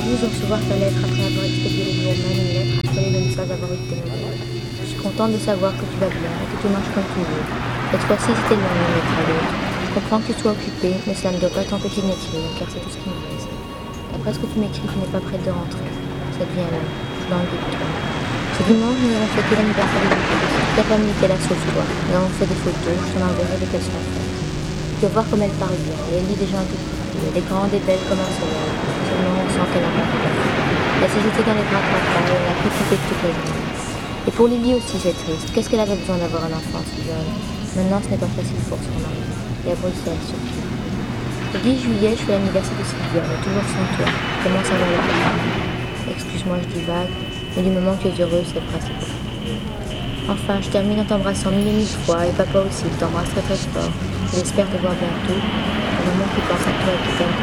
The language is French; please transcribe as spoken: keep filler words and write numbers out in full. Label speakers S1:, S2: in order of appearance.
S1: douze de recevoir ta lettre après avoir expédié le jour même une lettre appelée le message d'avoir eu tes nouvelles. Je suis contente de savoir que tu vas bien et que tu marches comme tu veux. Cette fois-ci, c'était loin d'une lettre à l'autre. Je comprends que tu sois occupé, mais cela ne doit pas t'empêcher de m'écrire, car c'est tout ce qui me reste. D'après ce que tu m'écris, tu n'es pas prête de rentrer. Ça devient long. Je languis de toi. Ce dimanche, nous avons fêté l'anniversaire de Lucie. Toute la famille était là sauf toi. Nous avons fait des photos, je t'en enverrai dès qu'elles sont faites. Tu vas voir comme elle parle bien. Et elle lit des gens un peu plus vieux. Elle est grande et belle comme un soleil. Seulement, on sent qu'elle a pas peur. Elle s'est jetée dans les bras de papa et elle a profité de toute la journée. Et pour Lily aussi, c'est triste. Qu'est-ce qu'elle avait besoin d'avoir un enfant si jeune? Maintenant, ce n'est pas facile pour son mari. Et à Bruxelles, surtout. Le dix juillet, je fais l'anniversaire de Sylvia, mais toujours sans toi. Comment ça va la famille? Excuse-moi, je divague, mais du moment que tu es heureuse, c'est le principal. Enfin, je termine en t'embrassant mille et mille fois, et papa aussi, il t'embrasse très très fort. J'espère te voir bientôt. Un moment qui pense à toi et qui t'aime